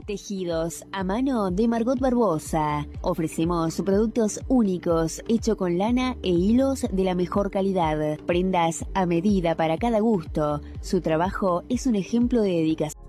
Tejidos a mano de Margot Barbosa. Ofrecemos productos únicos, hecho con lana e hilos de la mejor calidad. Prendas a medida para cada gusto. Su trabajo es un ejemplo de dedicación.